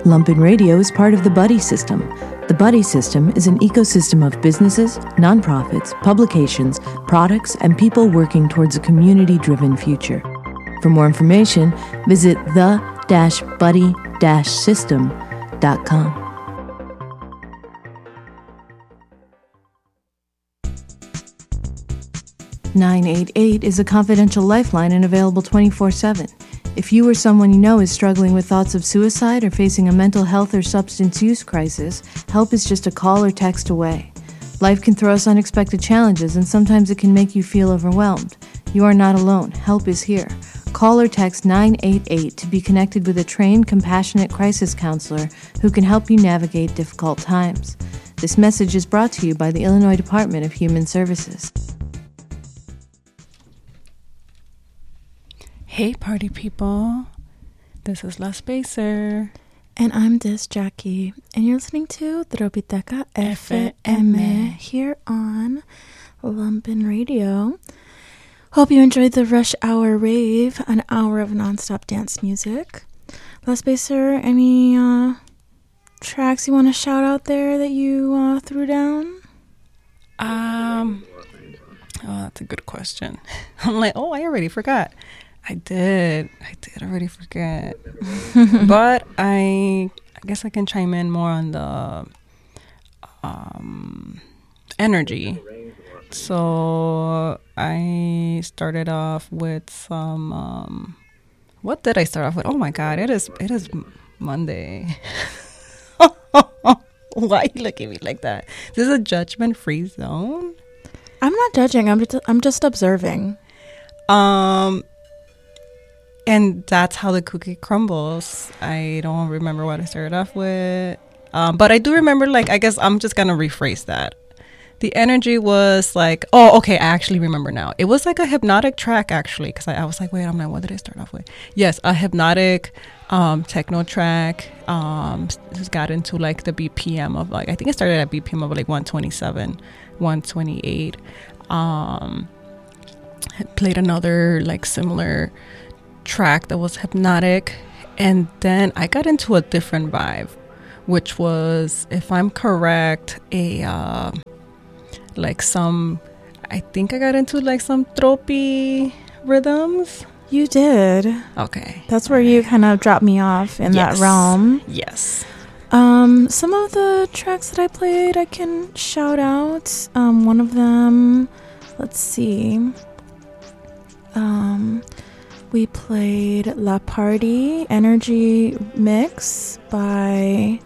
Lumpen Radio is part of the Buddy System. The Buddy System is an ecosystem of businesses, nonprofits, publications, products, and people working towards a community-driven future. For more information, visit the-buddy-system.com. "988 is a confidential lifeline and available 24/7. If you or someone you know is struggling with thoughts of suicide or facing a mental health or substance use crisis, help is just a call or text away. Life can throw us unexpected challenges, and sometimes it can make you feel overwhelmed. You are not alone. Help is here. Call or text 988 to be connected with a trained, compassionate crisis counselor who can help you navigate difficult times. This message is brought to you by the Illinois Department of Human Services." Hey party people, this is La Spacer. And I'm Dis Jackie, and you're listening to Tropiteca FM here on Lumpen Radio. Hope you enjoyed the Rush Hour Rave, an hour of nonstop dance music. La Spacer, any tracks you want to shout out there that you threw down? Oh, that's a good question. I'm like, I already forgot. I did already forget. But I guess I can chime in more on the energy. So I started off with some what did I start off with? Oh my god, it is Monday. Why are you looking at me like that? This is a judgment-free zone. I'm not judging. I'm just observing. And that's how the cookie crumbles. I don't remember what I started off with. But I do remember, I guess I'm just going to rephrase that. The energy was I actually remember now. It was like a hypnotic track, actually, because I was like, wait, what did I start off with? Yes, a hypnotic techno track. Just got into, the BPM of, I think it started at BPM of, 127, 128. Played another, similar track that was hypnotic, and then I got into a different vibe, which was, if I'm correct, I think I got into some tropy rhythms. You did. Okay, that's where you kind of dropped me off in that realm. Yes. Some of the tracks that I played I can shout out. One of them, let's see, we played La Party Energy Mix by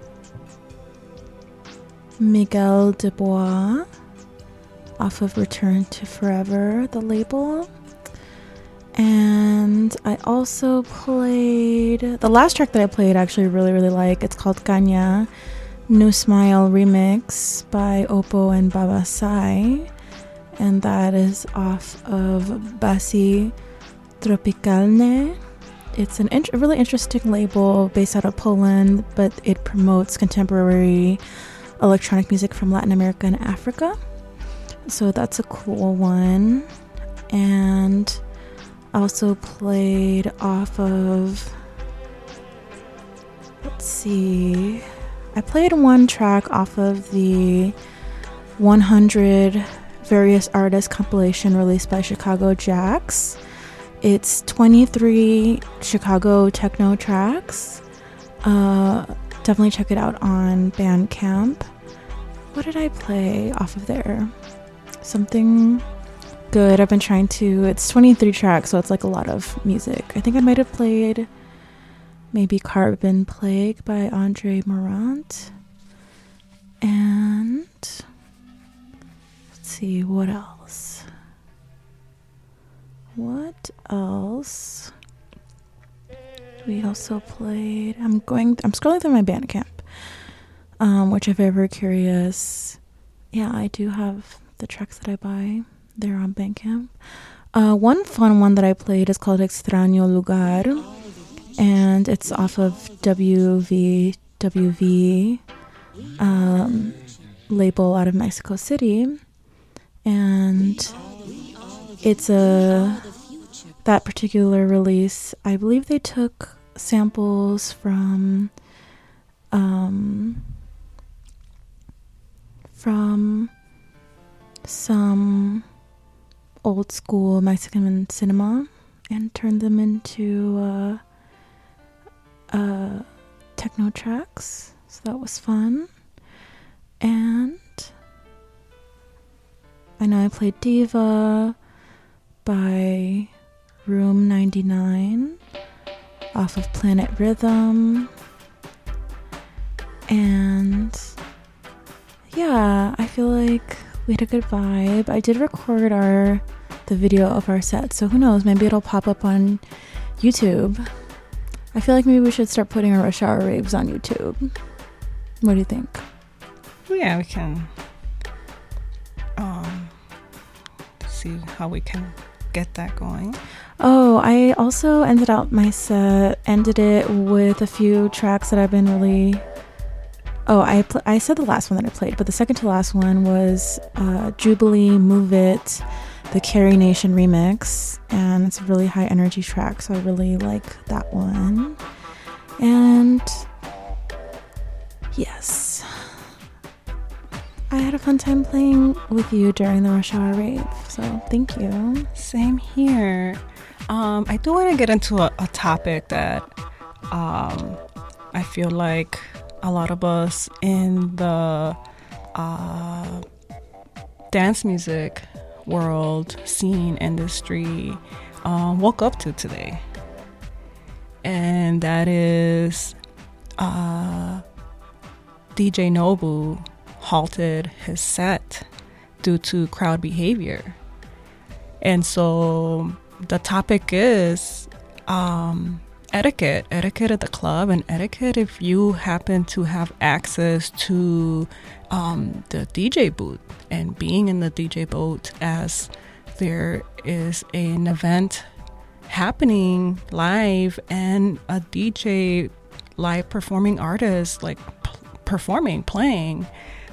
Miguel Dubois off of Return to Forever, the label. And I also played, the last track that I played I actually really, really like. It's called Kanya, New Smile Remix by Oppo and Babasai. And that is off of Basi Tropikalne. It's a really interesting label based out of Poland, but it promotes contemporary electronic music from Latin America and Africa. So that's a cool one. And I also played off of, let's see, I played one track off of the 100 Various Artists compilation released by Chicago Jacks. It's 23 Chicago techno tracks. Definitely check it out on Bandcamp. What did I play off of there? Something good. I've been trying to, it's 23 tracks, so it's a lot of music. I think I might have played maybe Carbon Plague by Andre Morant. And let's see, what else? We also played, I'm scrolling through my Bandcamp, which if ever curious, I do have the tracks that I buy. They're on Bandcamp. One fun one that I played is called Extraño Lugar, and it's off of WVWV label out of Mexico City, and it's that particular release, I believe they took samples from from some old school Mexican cinema and turned them into techno tracks. So that was fun. And I know I played Diva by Room 99 off of Planet Rhythm. And yeah, I feel like we had a good vibe. I did record the video of our set, so who knows, maybe it'll pop up on YouTube. I feel like maybe we should start putting our Rush Hour raves on YouTube. What do you think? Yeah, we can see how we can get that going. Oh, I also ended it with a few tracks that I've been really... Oh, I said the last one that I played, but the second to last one was Jubilee Move It, the Carrie Nation remix, and it's a really high energy track, so I really like that one. And yes, I had a fun time playing with you during the Rush Hour rave, so thank you. Same here. I do want to get into a topic that I feel like a lot of us in the dance music world, scene, industry woke up to today. And that is DJ Nobu halted his set due to crowd behavior. And so the topic is etiquette at the club, and etiquette if you happen to have access to the DJ booth, and being in the DJ booth as there is an event happening live and a DJ live performing artist like playing.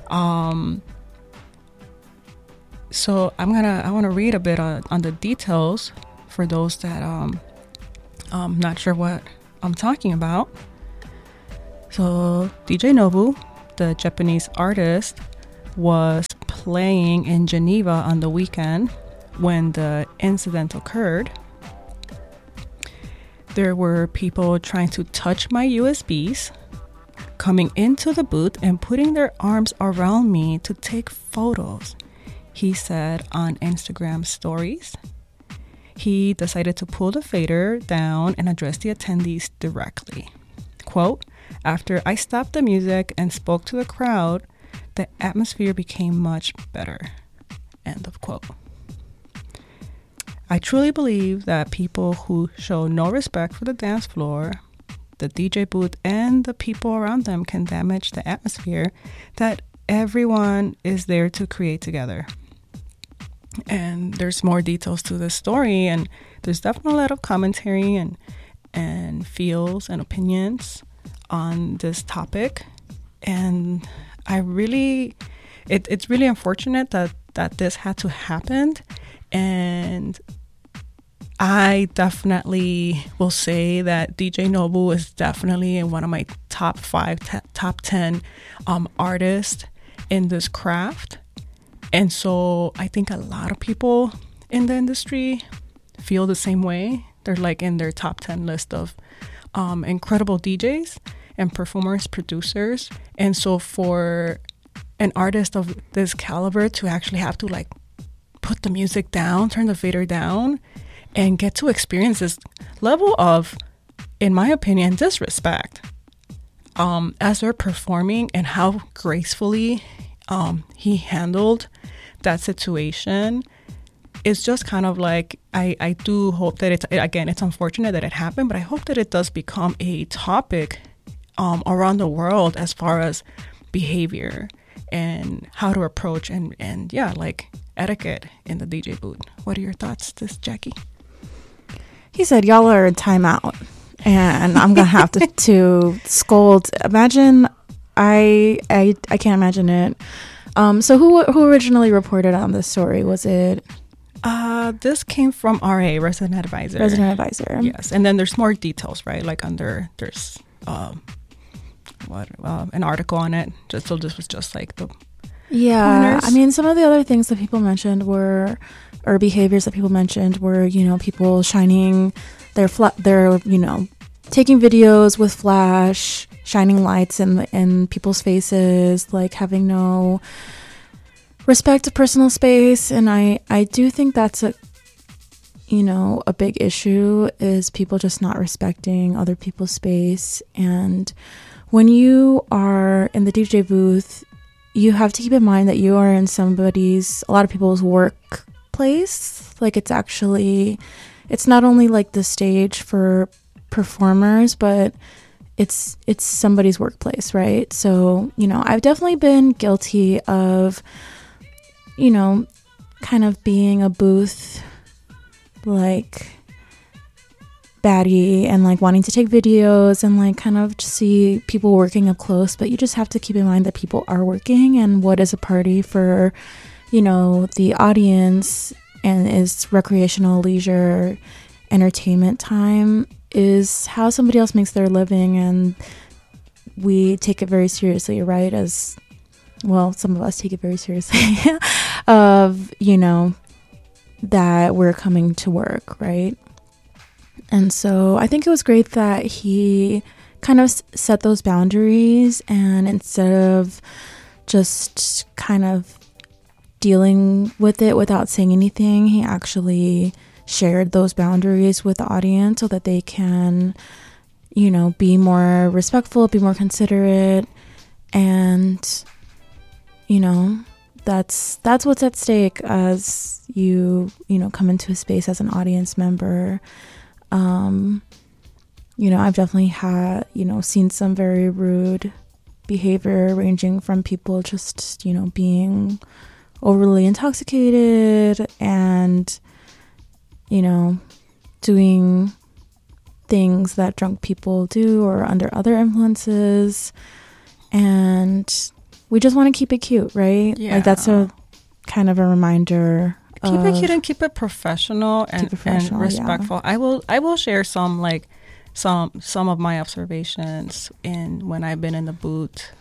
So I want to read a bit on the details for those that not sure what I'm talking about. So DJ Nobu, the Japanese artist, was playing in Geneva on the weekend when the incident occurred. There were people trying to touch my USBs, coming into the booth and putting their arms around me to take photos, he said on Instagram stories. He decided to pull the fader down and address the attendees directly. Quote, "After I stopped the music and spoke to the crowd, the atmosphere became much better." End of quote. I truly believe that people who show no respect for the dance floor, the DJ booth, and the people around them can damage the atmosphere that everyone is there to create together. And there's more details to this story, and there's definitely a lot of commentary and feels and opinions on this topic. And it's really unfortunate that this had to happen. And I definitely will say that DJ Nobu is definitely in one of my top 10 artists in this craft. And so I think a lot of people in the industry feel the same way. They're like in their top 10 list of incredible DJs and performers, producers. And so for an artist of this caliber to actually have to like put the music down, turn the fader down, and get to experience this level of, in my opinion, disrespect as they're performing, and how gracefully he handled that situation is just kind of like, I do hope that it's unfortunate that it happened, but I hope that it does become a topic around the world as far as behavior and how to approach and like etiquette in the DJ booth. What are your thoughts, Jackie? He said, y'all are in timeout, and I'm gonna have to scold. Imagine, I can't imagine it. So who originally reported on this story? Was it? This came from RA, Resident Advisor. Resident Advisor. Yes, and then there's more details, right? Like there's an article on it. So this was just like the Yeah, pointers. I mean, some of the other things that people mentioned were, or behaviors that people mentioned were, you know, people shining their you know, taking videos with flash, shining lights in people's faces, like having no respect to personal space. And I do think that's a big issue, is people just not respecting other people's space. And when you are in the DJ booth, you have to keep in mind that you are in a lot of people's workplace. Like, it's not only like the stage for performers, but it's somebody's workplace, right? So, you know, I've definitely been guilty of, you know, kind of being a booth like baddie and like wanting to take videos and like kind of see people working up close. But you just have to keep in mind that people are working, and what is a party for, you know, the audience and is recreational, leisure, entertainment time is how somebody else makes their living. And we take it very seriously, right? As well, some of us take it very seriously of, you know, that we're coming to work, right? And so I think it was great that he kind of set those boundaries, and instead of just kind of dealing with it without saying anything, he actually shared those boundaries with the audience so that they can, you know, be more respectful, be more considerate. And, you know, that's what's at stake as you know, come into a space as an audience member. You know, I've definitely had, you know, seen some very rude behavior, ranging from people just, you know, being overly intoxicated and, you know, doing things that drunk people do or under other influences. And we just want to keep it cute, right? Yeah. Like, that's a kind of a reminder. Keep it cute and keep it professional and respectful. Yeah. I will share some of my observations when I've been in the booth,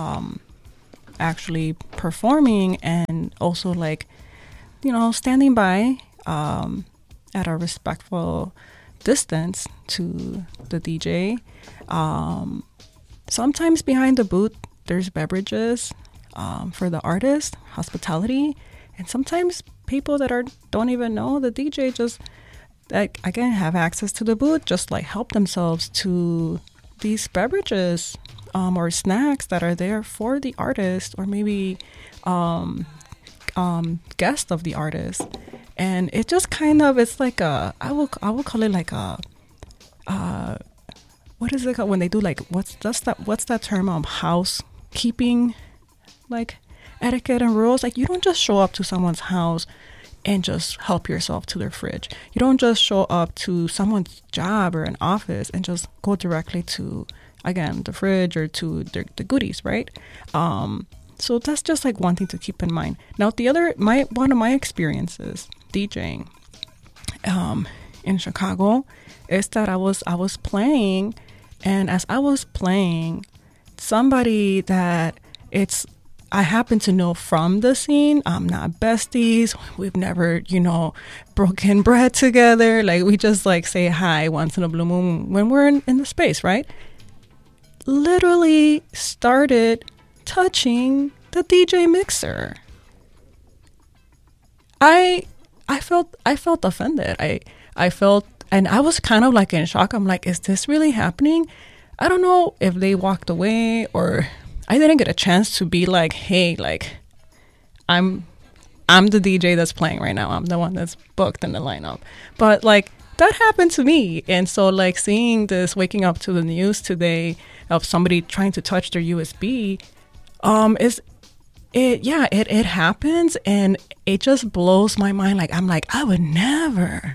actually performing, and also, like, you know, standing by at a respectful distance to the DJ. Sometimes behind the booth there's beverages for the artist, hospitality, and sometimes people that don't even know the DJ just, like, again, have access to the booth, just like help themselves to these beverages or snacks that are there for the artist, or maybe guest of the artist. And it just kind of, it's like I will call it like a what is it called when they do, like, what's that term, housekeeping, like, etiquette and rules. Like, you don't just show up to someone's house and just help yourself to their fridge. You don't just show up to someone's job or an office and just go directly to, again, the fridge or to the goodies, right? So that's just like one thing to keep in mind. Now, one of my experiences DJing in Chicago is that I was playing, and as I was playing, somebody that I happen to know from the scene. I'm not besties. We've never, you know, broken bread together. Like, we just like say hi once in a blue moon when we're in the space, right? Literally started touching the DJ mixer. I felt offended. I felt, and I was kind of like in shock. I'm like, is this really happening? I don't know if they walked away, or I didn't get a chance to be like, hey, like, I'm the DJ that's playing right now. I'm the one that's booked in the lineup. But like, that happened to me. And so, like, seeing this, waking up to the news today of somebody trying to touch their USB, it happens, and it just blows my mind. Like, I'm like, I would never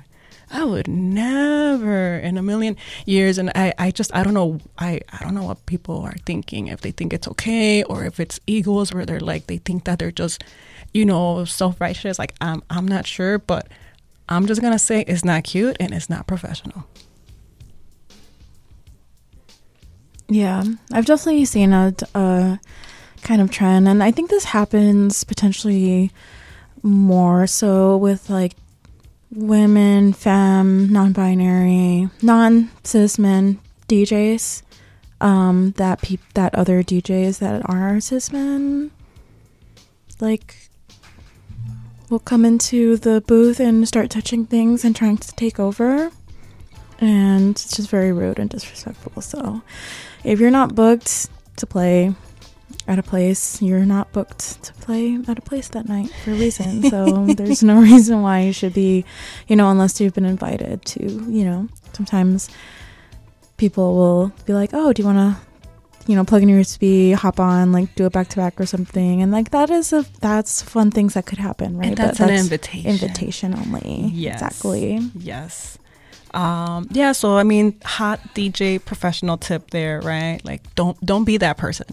in a million years. And I don't know what people are thinking, if they think it's okay, or if it's egos where they're like, they think that they're just, you know, self-righteous. Like, I'm not sure, but I'm just gonna say it's not cute and it's not professional. Yeah, I've definitely seen a kind of trend, and I think this happens potentially more so with like women, femme, non-binary, non-cis men DJs. That other DJs that are cis men like will come into the booth and start touching things and trying to take over, and it's just very rude and disrespectful. So if you're not booked to play at a place, you're not booked to play at a place that night for a reason. So there's no reason why you should be, unless you've been invited to, sometimes people will be like, oh, do you want to, plug in your USB, hop on, like do it back to back or something. And like that's fun things that could happen, right? And that's an invitation. Invitation only. Yes. Exactly. Yes. Yeah, so I mean, hot DJ professional tip there, right? Like don't be that person.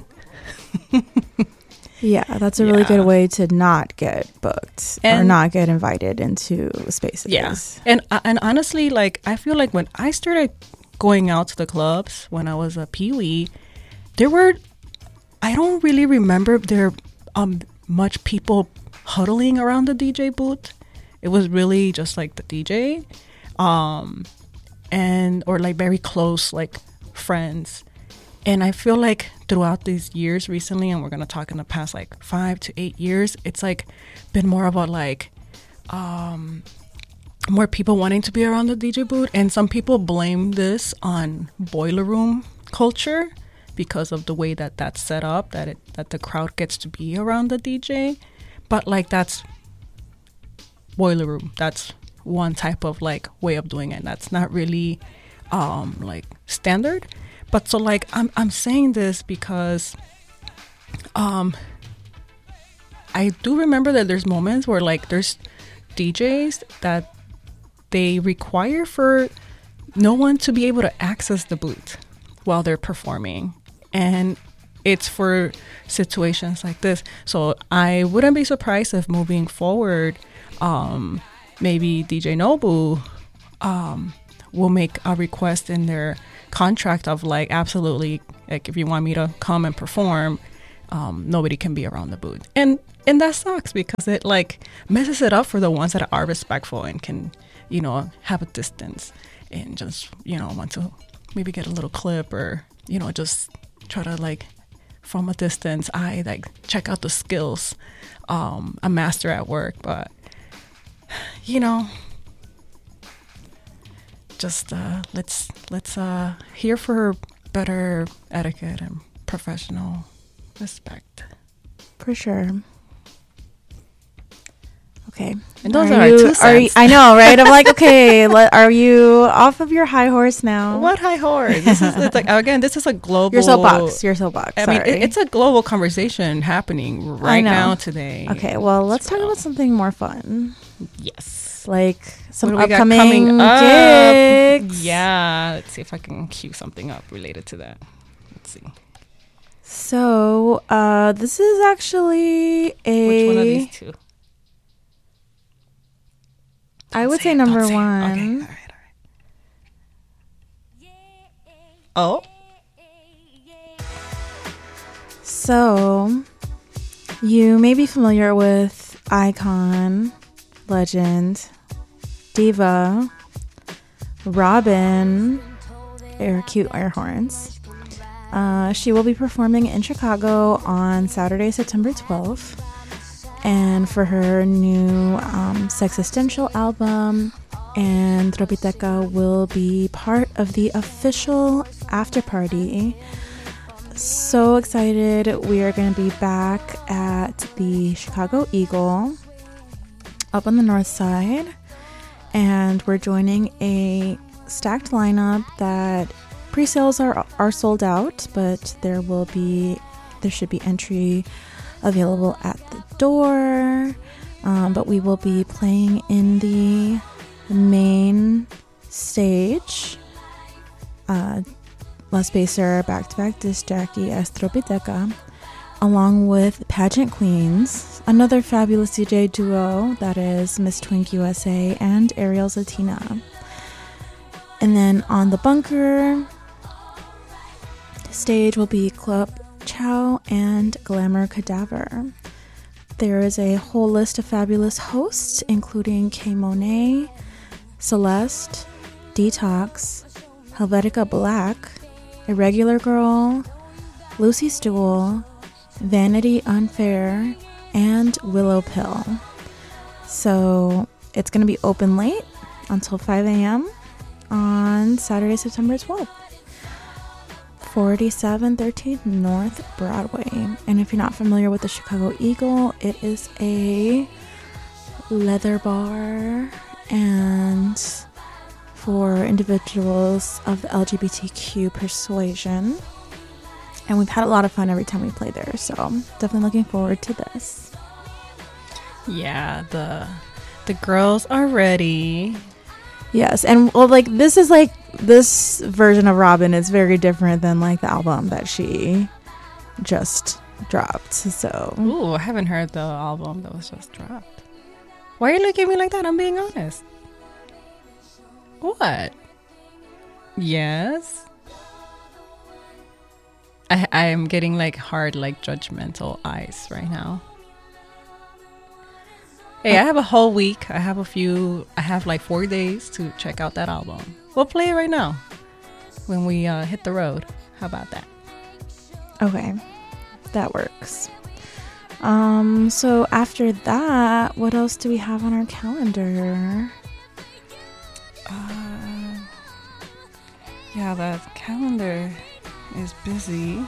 Yeah, that's a really good way to not get booked or not get invited into spaces. Yeah. And honestly, like I feel like when I started going out to the clubs when I was a peewee, I don't really remember there much people huddling around the DJ booth. It was really just like the DJ and or like very close like friends. And I feel like throughout these years recently, and we're going to talk in the past like 5 to 8 years, it's like been more about like more people wanting to be around the DJ booth. And some people blame this on boiler room culture because of the way that that's set up, that the crowd gets to be around the DJ. But like that's boiler room. That's one type of like way of doing it. That's not really like standard. But so like I'm saying this because I do remember that there's moments where like there's DJs that they require for no one to be able to access the booth while they're performing. And it's for situations like this. So I wouldn't be surprised if moving forward, maybe DJ Nobu will make a request in their contract of like, absolutely, like if you want me to come and perform, nobody can be around the booth. And that sucks because it like messes it up for the ones that are respectful and can, have a distance and just, want to maybe get a little clip or, just try to like from a distance, I like check out the skills a master at work. But, just let's hear for better etiquette and professional respect. For sure. Okay. And those are our 2 cents. I know, right? I'm like, okay, are you off of your high horse now? What high horse? This is like, again, this is a global... Your soapbox. I mean, it's a global conversation happening right now today. Okay, well, let's talk about something more fun. Yes. Like some upcoming gigs. Yeah. Let's see if I can cue something up related to that. Let's see. So, this is actually Which one of these 2? I would say number 1. Okay, all right. Oh. So, you may be familiar with icon, legend, diva, Robin, cute air horns. She will be performing in Chicago on Saturday, September 12th. And for her new Sexistential album, and Tropiteca will be part of the official after party. So excited. We are going to be back at the Chicago Eagle up on the north side. And we're joining a stacked lineup that pre-sales are sold out, but there should be entry available at the door, but we will be playing in the main stage. La Spacer, back-to-back disc jockey as Tropiteca, along with Pageant Queens, another fabulous DJ duo that is Miss Twink USA and Ariel Zatina. And then on the bunker, stage will be Club Chow and Glamour Cadaver. There is a whole list of fabulous hosts, including Kay Monet, Celeste, Detox, Helvetica Black, Irregular Girl, Lucy Stool, Vanity Unfair, and Willow Pill. So it's going to be open late until 5 a.m. on Saturday, September 12th. 4713 North Broadway. And if you're not familiar with the Chicago Eagle, it is a leather bar and for individuals of the LGBTQ persuasion. And we've had a lot of fun every time we play there, so definitely looking forward to this. Yeah, the girls are ready. Yes, and well, like this version of Robyn is very different than like the album that she just dropped. So, ooh, I haven't heard the album that was just dropped. Why are you looking at me like that? I'm being honest. What? Yes. I am getting like hard, like judgmental eyes right now. Hey, I have a whole week. I have like 4 days to check out that album. We'll play it right now when we hit the road. How about that? Okay, that works. So after that, what else do we have on our calendar? Yeah, that calendar is busy.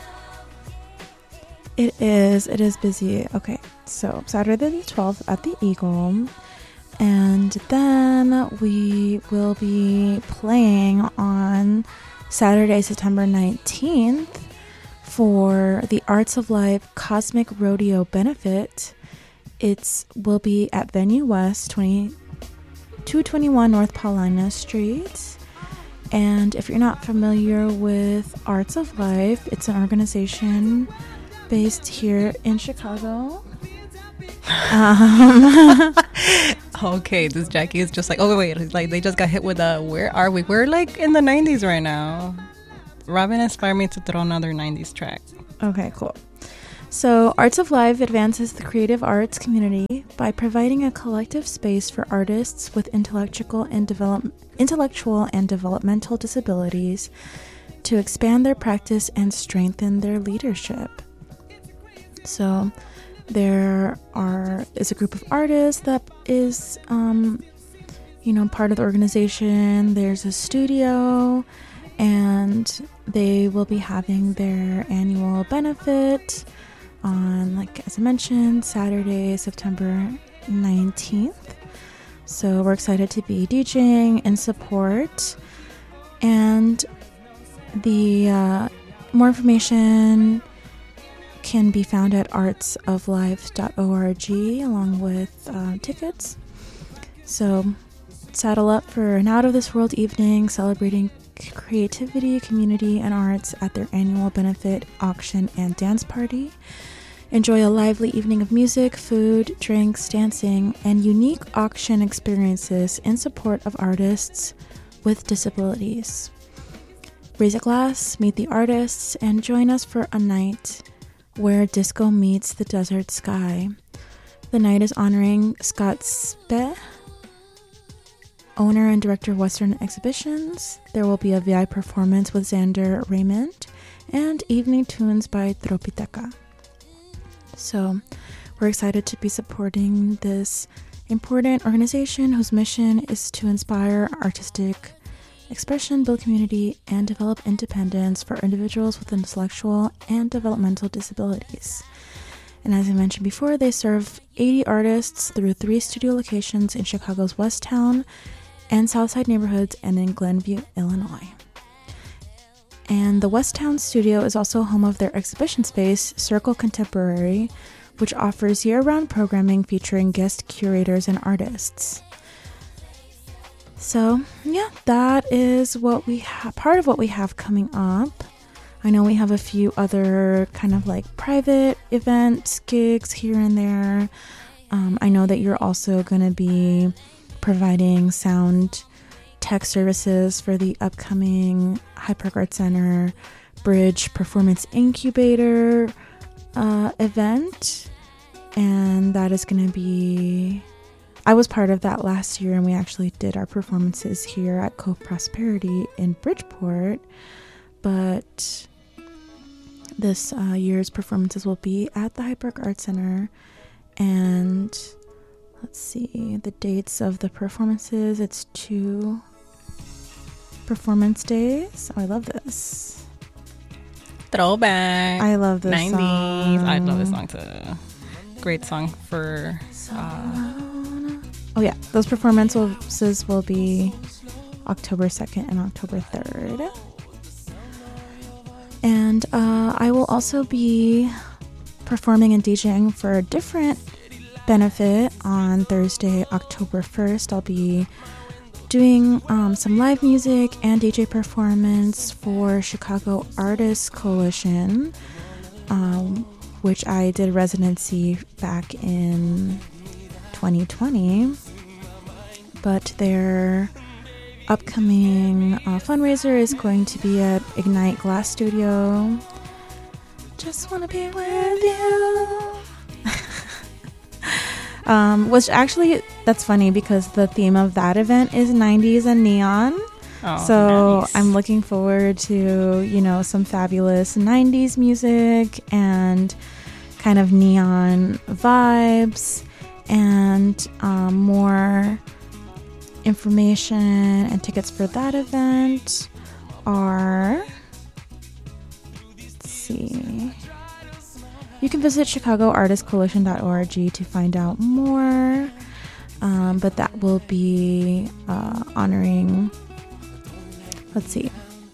It is busy. Okay, so Saturday the 12th at the Eagle, and then we will be playing on Saturday, September 19th for the Arts of Life Cosmic Rodeo Benefit. It will be at Venue West, 221 North Paulina Street. And if you're not familiar with Arts of Life, it's an organization based here in Chicago. Okay, this Jackie is just like, oh wait, like they just got hit with a, where are we? We're like in the 90s right now. Robyn inspired me to throw another 90s track. Okay, cool. So Arts of Life advances the creative arts community by providing a collective space for artists with intellectual and developmental disabilities to expand their practice and strengthen their leadership. So there is a group of artists that is, part of the organization. There's a studio, and they will be having their annual benefit on, like as I mentioned, Saturday, September 19th. So we're excited to be DJing in support. And the more information can be found at artsoflife.org along with tickets. So saddle up for an out-of-this-world evening celebrating creativity, community, and arts at their annual benefit auction and dance party. Enjoy a lively evening of music, food, drinks, dancing, and unique auction experiences in support of artists with disabilities. Raise a glass, meet the artists, and join us for a night where disco meets the desert sky. The night is honoring Scott Speh, owner and director of Western Exhibitions. There will be a VI performance with Xander Raymond and evening tunes by Tropiteca. So we're excited to be supporting this important organization whose mission is to inspire artistic expression, build community, and develop independence for individuals with intellectual and developmental disabilities. And as I mentioned before, they serve 80 artists through 3 studio locations in Chicago's Westtown and Southside neighborhoods and in Glenview, Illinois. And the Westtown studio is also home of their exhibition space, Circle Contemporary, which offers year-round programming featuring guest curators and artists. So, yeah, that is what we part of what we have coming up. I know we have a few other kind of like private event gigs here and there. I know that you're also going to be providing sound tech services for the upcoming Hyde Park Art Center Bridge Performance Incubator event, and that is going to be... I was part of that last year, and we actually did our performances here at Cove Prosperity in Bridgeport, but this year's performances will be at the Hyde Park Arts Center. And let's see the dates of the performances. It's 2 performance days. Oh, I love this. Throwback. I love this 90s. song. I love this song. It's a great song for... oh yeah, those performances will be October 2nd and October 3rd. And I will also be performing and DJing for a different benefit on Thursday, October 1st. I'll be doing some live music and DJ performance for Chicago Artists Coalition, which I did residency back in 2020. But their upcoming fundraiser is going to be at Ignite Glass Studio. Just wanna be with you. Which actually, that's funny because the theme of that event is 90s and neon. Oh, So nice. I'm looking forward to, some fabulous 90s music and kind of neon vibes, and more information and tickets for that event are... Let's see. You can visit chicagoartistcoalition.org to find out more. But that will be honoring... Let's see.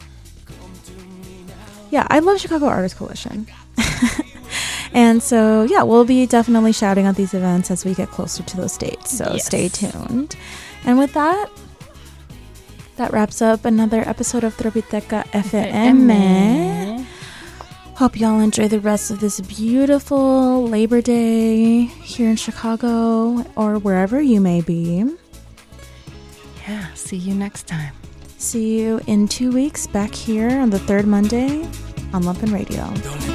Yeah, I love Chicago Artists Coalition. And so, yeah, we'll be definitely shouting out these events as we get closer to those dates. So Yes. Stay tuned. And with that, that wraps up another episode of Tropiteca FM. Hope y'all enjoy the rest of this beautiful Labor Day here in Chicago or wherever you may be. Yeah, see you next time. See you in 2 weeks back here on the third Monday on Lumpin' Radio. Don't